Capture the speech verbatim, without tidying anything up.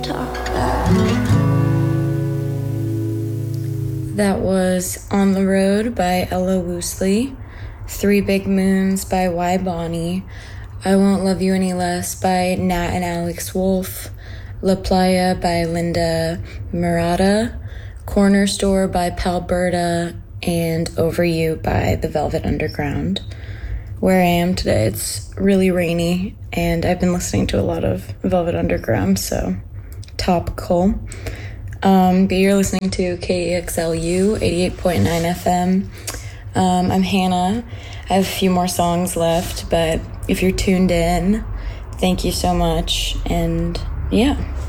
talk back. That was On the Road by Ella Woosley, Three Big Moons by Y Bonnie, I Won't Love You Any Less by Nat and Alex Wolf, La Playa by Linda Murata, Corner Store by Palberta, and Over You by The Velvet Underground. Where I am today, it's really rainy, and I've been listening to a lot of Velvet Underground, so topical. Um, but you're listening to K E X L U eighty-eight point nine F M. Um, I'm Hannah. I have a few more songs left, but if you're tuned in, thank you so much, and yeah.